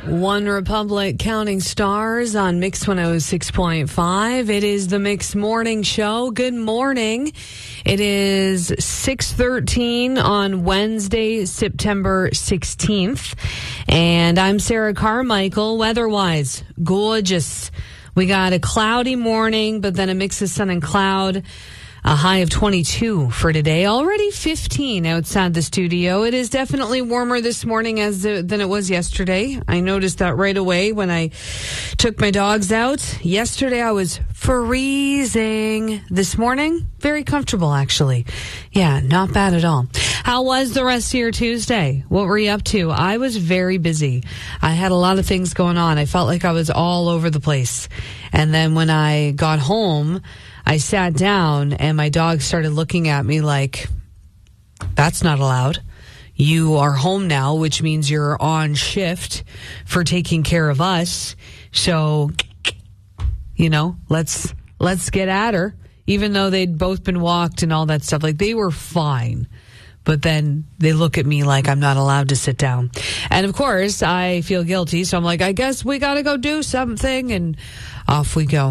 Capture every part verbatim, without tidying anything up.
One Republic counting stars on Mix one oh six point five. It is the Mix Morning Show. Good morning. It is six thirteen on Wednesday, September sixteenth. And I'm Sarah Carmichael. Weather-wise, gorgeous. We got a cloudy morning, but then a mix of sun and cloud. A high of twenty-two for today. Already fifteen outside the studio. It is definitely warmer this morning as uh, than it was yesterday. I noticed that right away when I took my dogs out. Yesterday I was freezing. This morning, very comfortable actually. Yeah, not bad at all. How was the rest of your Tuesday? What were you up to? I was very busy. I had a lot of things going on. I felt like I was all over the place. And then when I got home, I sat down and my dog started looking at me like, that's not allowed. You are home now, which means you're on shift for taking care of us. So, you know, let's, let's get at her. Even though they'd both been walked and all that stuff, like they were fine. But then they look at me like I'm not allowed to sit down. And of course, I feel guilty. So I'm like, I guess we got to go do something. And off we go.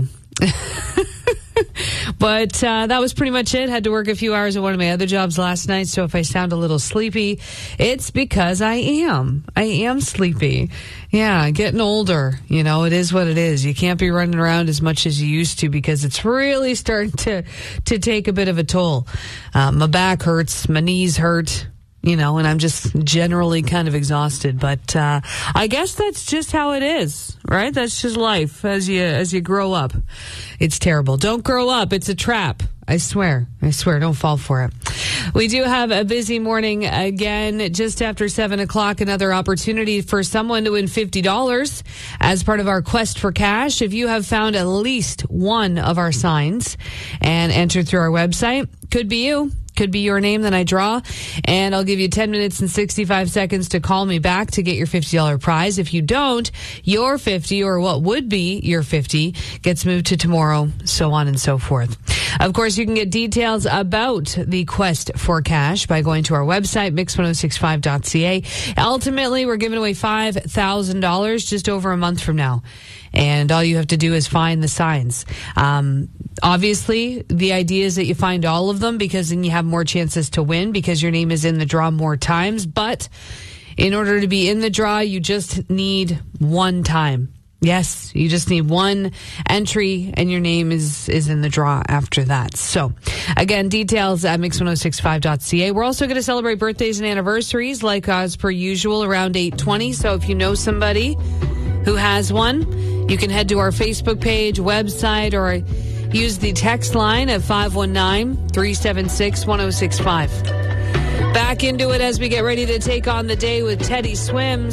But uh, that was pretty much it. Had to work a few hours at one of my other jobs last night. So if I sound a little sleepy, it's because I am. I am sleepy. Yeah, getting older. You know, it is what it is. You can't be running around as much as you used to because it's really starting to, to take a bit of a toll. Uh, my back hurts. My knees hurt. You know, and I'm just generally kind of exhausted. But uh, I guess that's just how it is, right? That's just life as you as you grow up. It's terrible. Don't grow up. It's a trap. I swear. I swear. Don't fall for it. We do have a busy morning again. Just after seven o'clock, another opportunity for someone to win fifty dollars as part of our quest for cash. If you have found at least one of our signs and entered through our website, could be you. Could be your name that I draw, and I'll give you ten minutes and sixty-five seconds to call me back to get your fifty dollars prize. If you don't, your fifty, or what would be your fifty, gets moved to tomorrow, so on and so forth. Of course, you can get details about the quest for cash by going to our website, mix one oh six five dot c a. Ultimately, we're giving away five thousand dollars just over a month from now. And all you have to do is find the signs. Um, obviously, the idea is that you find all of them because then you have more chances to win because your name is in the draw more times. But in order to be in the draw, you just need one time. Yes, you just need one entry and your name is, is in the draw after that. So, again, details at mix one oh six five dot c a. We're also going to celebrate birthdays and anniversaries like as per usual around eight twenty. So if you know somebody who has one, you can head to our Facebook page, website, or use the text line at five one nine, three seven six, one oh six five. Back into it as we get ready to take on the day with Teddy Swims.